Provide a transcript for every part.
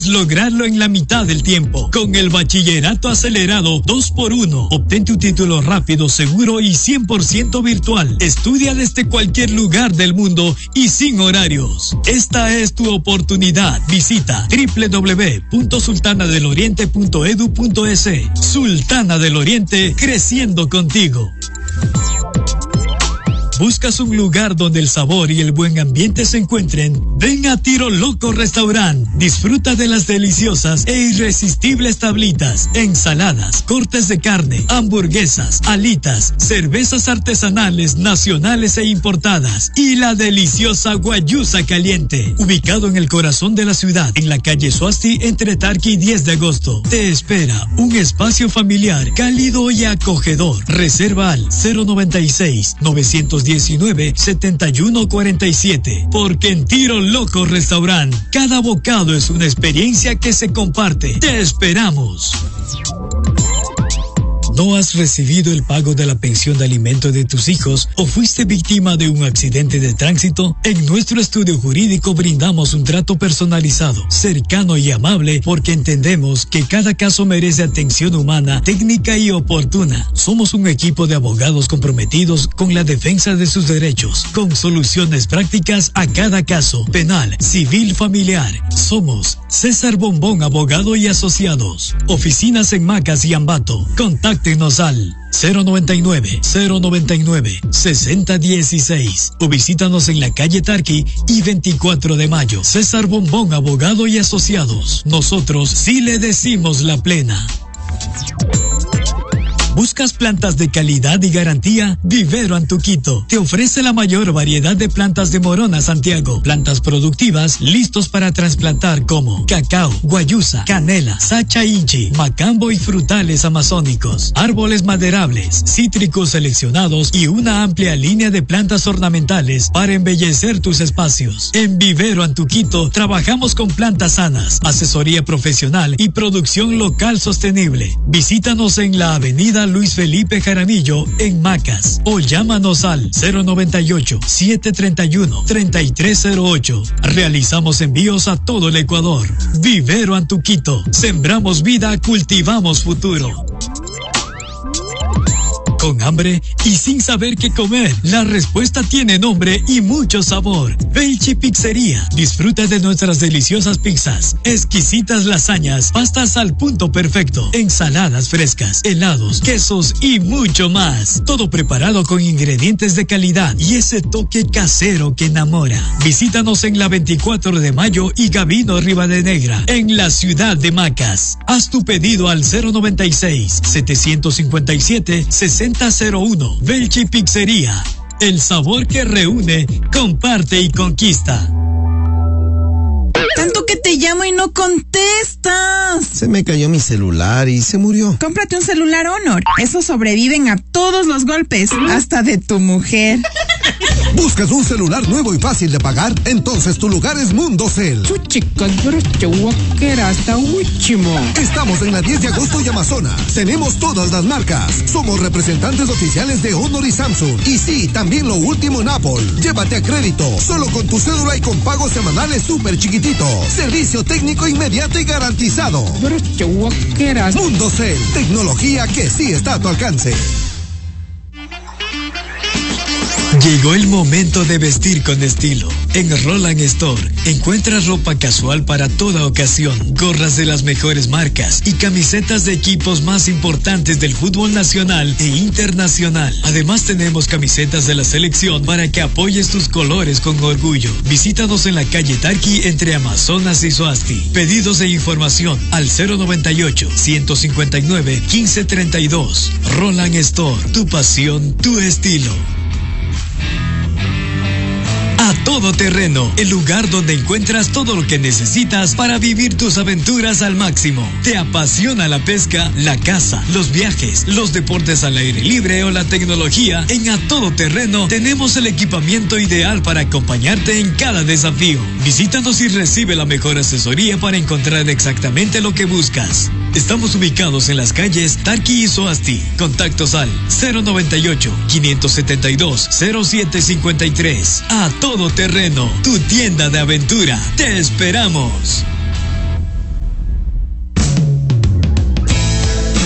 Lograrlo en la mitad del tiempo. Con el bachillerato acelerado 2x1. Obtén tu título rápido, seguro y 100% virtual. Estudia desde cualquier lugar del mundo y sin horarios. Esta es tu oportunidad. Visita www.sultanadeloriente.edu.es. Sultana del Oriente, creciendo contigo. ¿Buscas un lugar donde el sabor y el buen ambiente se encuentren? Ven a Tiro Loco Restaurant. Disfruta de las deliciosas e irresistibles tablitas, ensaladas, cortes de carne, hamburguesas, alitas, cervezas artesanales, nacionales e importadas y la deliciosa guayusa caliente. Ubicado en el corazón de la ciudad, en la calle Suasti, entre Tarqui y 10 de agosto. Te espera un espacio familiar, cálido y acogedor. Reserva al 096-919-7147. Porque en Tiro Loco Restaurant, cada bocado es una experiencia que se comparte. Te esperamos. ¿No has recibido el pago de la pensión de alimento de tus hijos o fuiste víctima de un accidente de tránsito? En nuestro estudio jurídico brindamos un trato personalizado, cercano y amable porque entendemos que cada caso merece atención humana, técnica y oportuna. Somos un equipo de abogados comprometidos con la defensa de sus derechos, con soluciones prácticas a cada caso, penal, civil, familiar. Somos César Bombón, abogado y asociados. Oficinas en Macas y Ambato. Contáctenos al 099-099-6016 o visítanos en la calle Tarqui y 24 de mayo. César Bombón, abogado y asociados. Nosotros sí le decimos la plena. ¿Buscas plantas de calidad y garantía? Vivero Antuquito te ofrece la mayor variedad de plantas de Morona, Santiago. Plantas productivas listos para trasplantar como cacao, guayusa, canela, sacha inchi, macambo y frutales amazónicos. Árboles maderables, cítricos seleccionados y una amplia línea de plantas ornamentales para embellecer tus espacios. En Vivero Antuquito trabajamos con plantas sanas, asesoría profesional y producción local sostenible. Visítanos en la avenida Luis Felipe Jaramillo en Macas o llámanos al 098-731-3308. Realizamos envíos a todo el Ecuador. Vivero Antuquito. Sembramos vida, cultivamos futuro. ¿Con hambre y sin saber qué comer? La respuesta tiene nombre y mucho sabor. Velchi Pizzería. Disfruta de nuestras deliciosas pizzas, exquisitas lasañas, pastas al punto perfecto, ensaladas frescas, helados, quesos y mucho más. Todo preparado con ingredientes de calidad y ese toque casero que enamora. Visítanos en la 24 de mayo y Gabino Rivadenegra, en la ciudad de Macas. Haz tu pedido al 096-757-6001. Velchi Pizzería. El sabor que reúne, comparte y conquista. Tanto que te llamo y no contestas. Se me cayó mi celular y se murió. Cómprate un celular Honor. Esos sobreviven a todos los golpes, hasta de tu mujer. ¿Buscas un celular nuevo y fácil de pagar? Entonces tu lugar es Mundocel. Estamos en la 10 de agosto y Amazonas. Tenemos todas las marcas. Somos representantes oficiales de Honor y Samsung. Y sí, también lo último en Apple. Llévate a crédito, solo con tu cédula y con pagos semanales súper chiquititos. Servicio técnico inmediato y garantizado. Mundocel, tecnología que sí está a tu alcance. Llegó el momento de vestir con estilo. En Roland Store encuentras ropa casual para toda ocasión, gorras de las mejores marcas y camisetas de equipos más importantes del fútbol nacional e internacional. Además tenemos camisetas de la selección para que apoyes tus colores con orgullo. Visítanos en la calle Tarqui entre Amazonas y Suasti. Pedidos e información al 098-159-1532. Roland Store, tu pasión, tu estilo. A Todo Terreno, el lugar donde encuentras todo lo que necesitas para vivir tus aventuras al máximo. ¿Te apasiona la pesca, la caza, los viajes, los deportes al aire libre o la tecnología? En A Todo Terreno tenemos el equipamiento ideal para acompañarte en cada desafío. Visítanos y recibe la mejor asesoría para encontrar exactamente lo que buscas. Estamos ubicados en las calles Tarqui y Soasti. Contactos al 098-572-0753. A Todo Terreno, tu tienda de aventura. Te esperamos.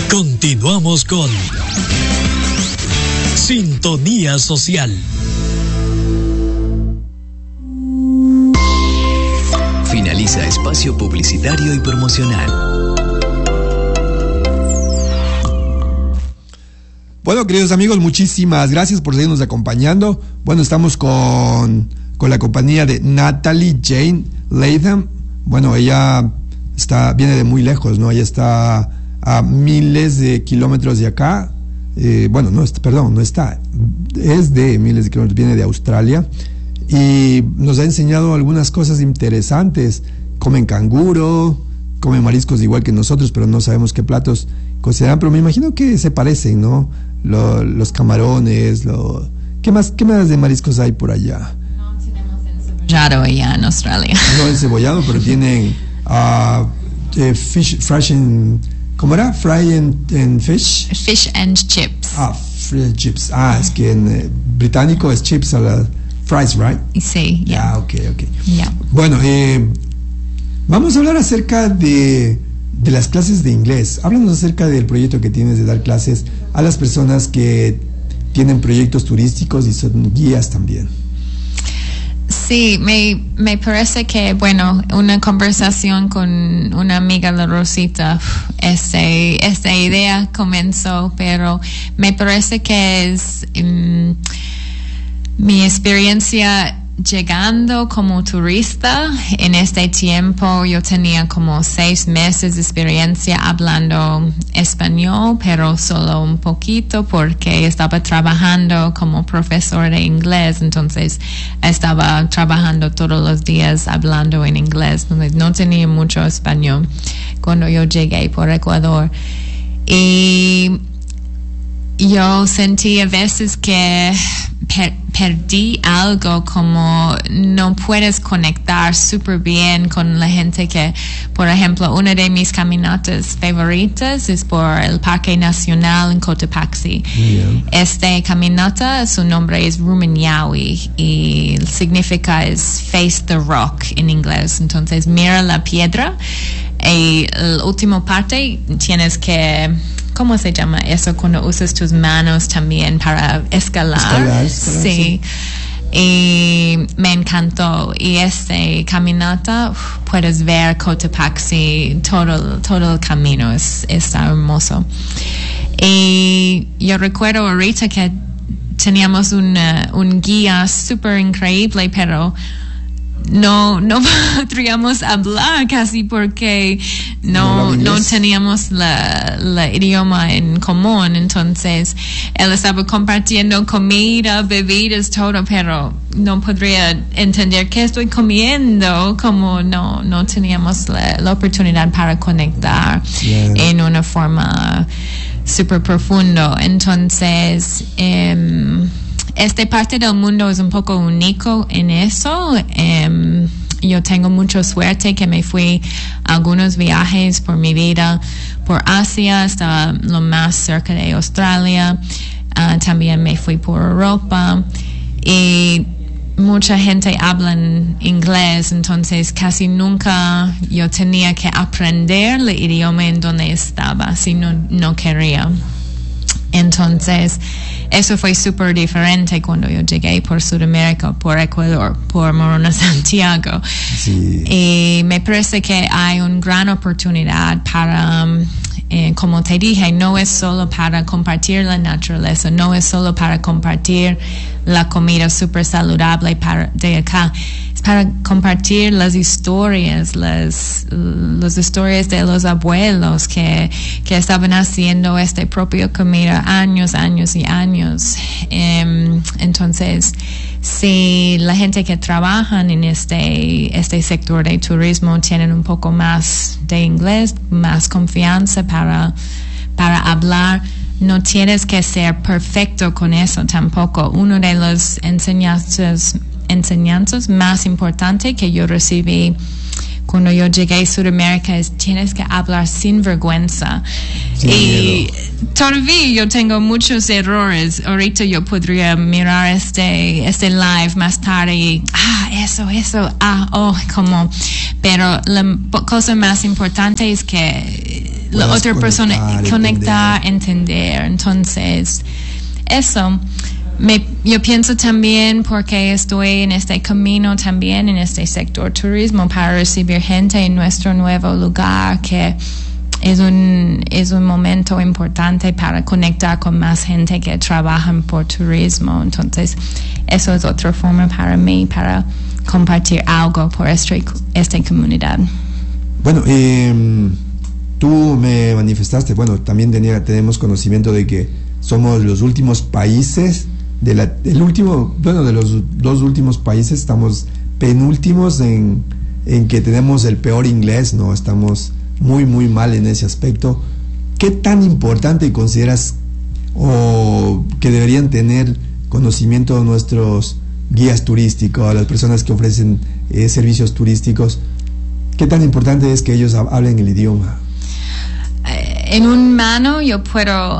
Continuamos con Sintonía Social. Finaliza espacio publicitario y promocional. Bueno, queridos amigos, muchísimas gracias por seguirnos acompañando. Bueno, estamos con la compañía de Natalie Jane Latham. Bueno, ella viene de muy lejos, ¿no? Ella está a miles de kilómetros de acá. Es de miles de kilómetros, viene de Australia. Y nos ha enseñado algunas cosas interesantes. Comen canguro, comen mariscos igual que nosotros, pero no sabemos qué platos consideran, pero me imagino que se parecen, ¿no? Los camarones, ¿qué más de mariscos hay por allá? No tenemos encebollado allá en Australia. No encebollado, pero tienen fish, fresh and, ¿cómo era? Fry and fish. Fish and chips. Fish chips. Es que en británico es chips a la fries, right? Sí, ya. Ok. Yeah. Bueno, vamos a hablar acerca de las clases de inglés. Háblanos acerca del proyecto que tienes de dar clases a las personas que tienen proyectos turísticos y son guías también. Sí, me parece que, bueno, una conversación con una amiga, la Rosita, esta idea comenzó, pero me parece que es mi experiencia llegando como turista. En este tiempo yo tenía como 6 meses de experiencia hablando español, pero solo un poquito porque estaba trabajando como profesor de inglés, entonces estaba trabajando todos los días hablando en inglés, entonces no tenía mucho español cuando yo llegué por Ecuador. Y yo sentí a veces que perdí algo, como no puedes conectar súper bien con la gente que, por ejemplo, una de mis caminatas favoritas es por el Parque Nacional en Cotopaxi. Yeah. Esta caminata, su nombre es Rumiñahui y significa es Face the Rock en inglés. Entonces, mira la piedra y la última parte tienes que... ¿Cómo se llama eso cuando usas tus manos también para escalar? Sí. Y me encantó. Y caminata, puedes ver Cotopaxi, todo el camino, está hermoso. Y yo recuerdo ahorita que teníamos un guía súper increíble, pero no podríamos hablar casi porque no teníamos la idioma en común. Entonces él estaba compartiendo comida, bebidas, todo, pero no podría entender qué estoy comiendo, como no teníamos la oportunidad para conectar en una forma súper profunda. Entonces esta parte del mundo es un poco único en eso. Yo tengo mucha suerte que me fui a algunos viajes por mi vida por Asia hasta lo más cerca de Australia. También me fui por Europa y mucha gente habla en inglés, entonces casi nunca yo tenía que aprender el idioma en donde estaba si no quería. Entonces, eso fue súper diferente cuando yo llegué por Sudamérica, por Ecuador, por Morona, Santiago. Sí. Y me parece que hay una gran oportunidad para, como te dije, no es solo para compartir la naturaleza, no es solo para compartir la comida súper saludable de acá, es para compartir las historias, las historias de los abuelos que estaban haciendo esta propia comida años y años. Entonces, si la gente que trabaja en este sector de turismo tienen un poco más de inglés, más confianza para hablar, no tienes que ser perfecto con eso tampoco. Uno de los enseñanzas más importantes que yo recibí cuando yo llegué a Sudamérica es: tienes que hablar sin vergüenza. Y todavía yo tengo muchos errores. Ahorita yo podría mirar este live más tarde y pero la cosa más importante es que la puedas otra persona conectar, entender. Entonces, eso. Yo pienso también porque estoy en este camino también en este sector turismo para recibir gente en nuestro nuevo lugar, que es un momento importante para conectar con más gente que trabaja por turismo. Entonces, eso es otra forma para mí para compartir algo por esta comunidad. Bueno, tú me manifestaste, bueno, también tenemos conocimiento de que somos los últimos países de los dos últimos países, estamos penúltimos en que tenemos el peor inglés, ¿no? Estamos muy mal en ese aspecto. ¿Qué tan importante consideras o que deberían tener conocimiento nuestros guías turísticos, las personas que ofrecen servicios turísticos? ¿Qué tan importante es que ellos hablen el idioma? En un mano yo puedo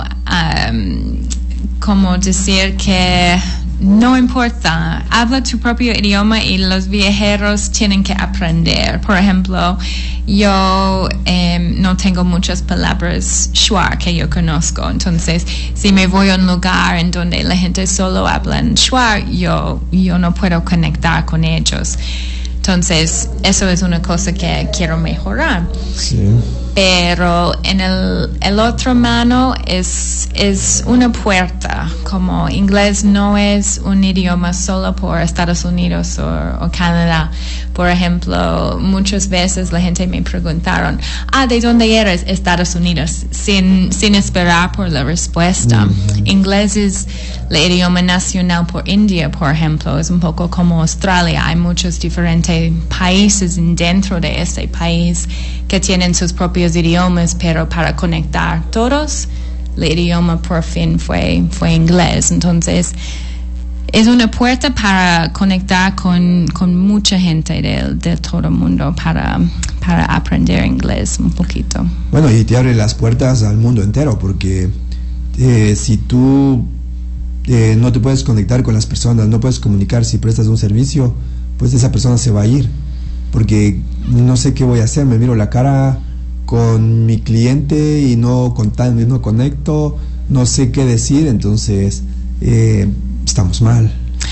como decir que no importa, habla tu propio idioma y los viajeros tienen que aprender. Por ejemplo, yo no tengo muchas palabras Shuar que yo conozco, entonces si me voy a un lugar en donde la gente solo habla en Shuar, yo no puedo conectar con ellos. Entonces, eso es una cosa que quiero mejorar. Sí. Pero en el otro mano es una puerta. Como inglés no es un idioma solo por Estados Unidos o Canadá. Por ejemplo, muchas veces la gente me preguntaron, ¿de dónde eres? Estados Unidos, sin esperar por la respuesta. Inglés es el idioma nacional por India, por ejemplo. Es un poco como Australia. Hay muchos diferentes países dentro de este país que tienen sus propios idiomas, pero para conectar todos, el idioma por fin fue inglés. Entonces, es una puerta para conectar con mucha gente de todo el mundo para aprender inglés un poquito. Bueno, y te abre las puertas al mundo entero, porque si tú no te puedes conectar con las personas, no puedes comunicar si prestas un servicio, pues esa persona se va a ir, porque no sé qué voy a hacer, me miro la cara con mi cliente y no conecto, no sé qué decir, entonces estamos mal.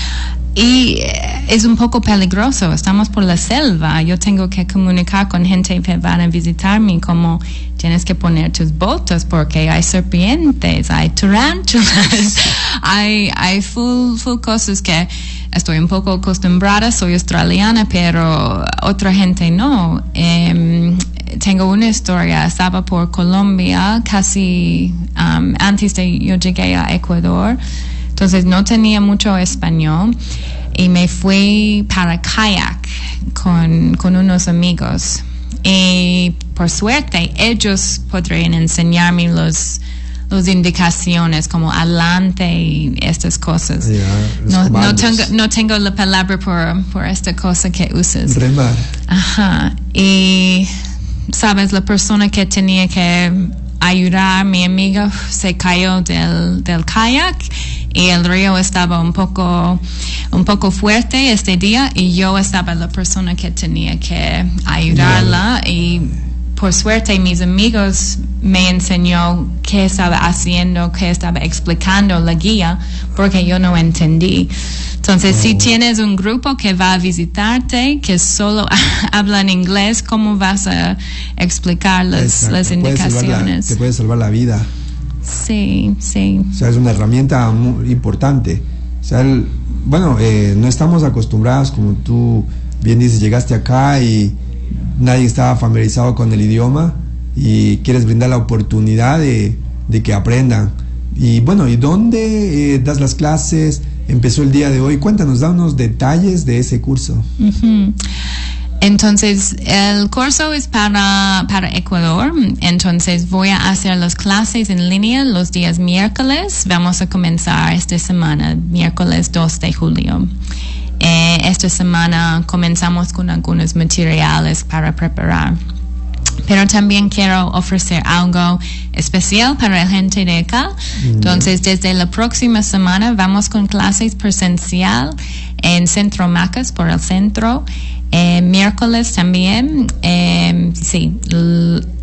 Y es un poco peligroso, estamos por la selva, yo tengo que comunicar con gente que van a visitarme, como tienes que poner tus botas porque hay serpientes, hay tarántulas, hay full cosas que estoy un poco acostumbrada, soy australiana, pero otra gente no. Tengo una historia, estaba por Colombia casi antes de yo llegué a Ecuador, entonces no tenía mucho español y me fui para kayak con unos amigos y por suerte ellos podrían enseñarme los indicaciones como adelante y estas cosas. No tengo la palabra por esta cosa que usas. Remar. Ajá. Y sabes, la persona que tenía que ayudar, mi amiga, se cayó del kayak y el río estaba un poco fuerte este día y yo estaba la persona que tenía que ayudarla y por suerte mis amigos me enseñó qué estaba haciendo, qué estaba explicando la guía, porque yo no entendí. Entonces, si tienes un grupo que va a visitarte, que solo habla en inglés, ¿cómo vas a explicar las indicaciones? Te puede salvar la vida. Sí. O sea, es una herramienta muy importante. O sea, no estamos acostumbrados, como tú bien dices, llegaste acá y nadie estaba familiarizado con el idioma y quieres brindar la oportunidad de que aprendan. Y bueno, ¿y dónde das las clases? Empezó el día de hoy. Cuéntanos, da unos detalles de ese curso. Entonces, el curso es para Ecuador. Entonces, voy a hacer las clases en línea los días miércoles. Vamos a comenzar esta semana, miércoles 2 de julio. Esta semana comenzamos con algunos materiales para preparar. Pero también quiero ofrecer algo especial para la gente de acá. Entonces, desde la próxima semana vamos con clases presencial en Centro Macas, por el centro. Miércoles también,